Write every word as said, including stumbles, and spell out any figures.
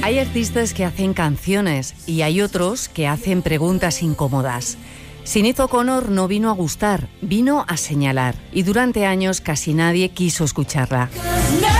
Hay artistas que hacen canciones y hay otros que hacen preguntas incómodas. Sinéad O'Connor no vino a gustar, vino a señalar, y durante años casi nadie quiso escucharla.